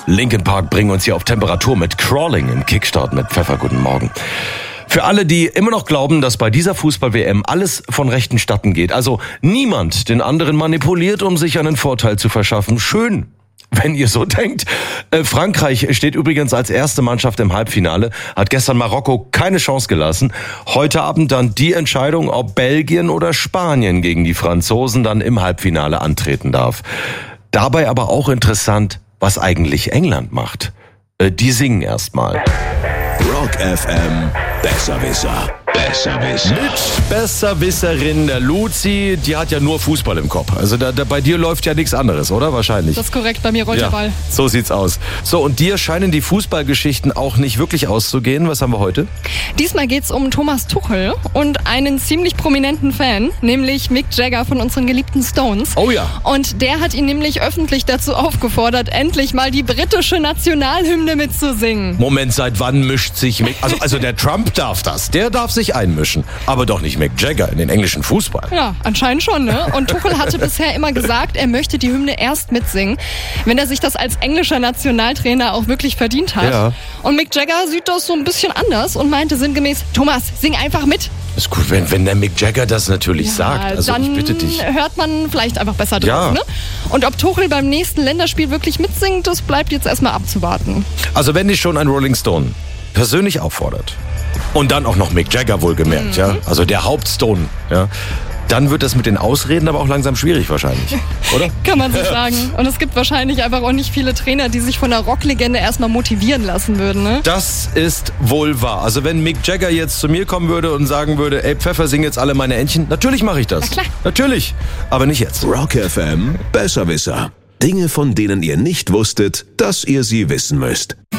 Linkin Park bringen uns hier auf Temperatur mit Crawling im Kickstart mit Pfeffer. Guten Morgen. Für alle, die immer noch glauben, dass bei dieser Fußball-WM alles von rechten Statten geht, also niemand den anderen manipuliert, um sich einen Vorteil zu verschaffen. Schön, wenn ihr so denkt. Frankreich steht übrigens als erste Mannschaft im Halbfinale, hat gestern Marokko keine Chance gelassen. Heute Abend dann die Entscheidung, ob Belgien oder Spanien gegen die Franzosen dann im Halbfinale antreten darf. Dabei aber auch interessant, was eigentlich England macht. Die singen erstmal. Rock FM Besserwisser. Besserwisser. Mit Besserwisserin der Luzi, die hat ja nur Fußball im Kopf. Also bei dir läuft ja nichts anderes, oder? Wahrscheinlich. Das ist korrekt, bei mir rollt der Ball. So sieht's aus. So, und dir scheinen die Fußballgeschichten auch nicht wirklich auszugehen. Was haben wir heute? Diesmal geht's um Thomas Tuchel und einen ziemlich prominenten Fan, nämlich Mick Jagger von unseren geliebten Stones. Oh ja. Und der hat ihn nämlich öffentlich dazu aufgefordert, endlich mal die britische Nationalhymne mitzusingen. Moment, seit wann mischt sich Mick... Also der Trump darf das. Der darf sich einmischen. Aber doch nicht Mick Jagger in den englischen Fußball. Ja, anscheinend schon, ne? Und Tuchel hatte bisher immer gesagt, er möchte die Hymne erst mitsingen, wenn er sich das als englischer Nationaltrainer auch wirklich verdient hat. Ja. Und Mick Jagger sieht das so ein bisschen anders und meinte sinngemäß, Thomas, sing einfach mit. Ist gut, wenn der Mick Jagger das natürlich sagt. Also dann ich bitte dich. Hört man vielleicht einfach besser drauf, Ja. ne? Und ob Tuchel beim nächsten Länderspiel wirklich mitsingt, das bleibt jetzt erstmal abzuwarten. Also wenn dich schon ein Rolling Stone persönlich auffordert und dann auch noch Mick Jagger wohlgemerkt, ja, also der Hauptstone, ja, dann wird das mit den Ausreden aber auch langsam schwierig wahrscheinlich, oder? Kann man so sagen. Und es gibt wahrscheinlich einfach auch nicht viele Trainer, die sich von der Rocklegende erstmal motivieren lassen würden, ne? Das ist wohl wahr. Also wenn Mick Jagger jetzt zu mir kommen würde und sagen würde, ey Pfeffer, sing jetzt alle meine Entchen, natürlich mache ich das. Na klar. Natürlich, aber nicht jetzt. Rock FM Besserwisser. Dinge, von denen ihr nicht wusstet, dass ihr sie wissen müsst.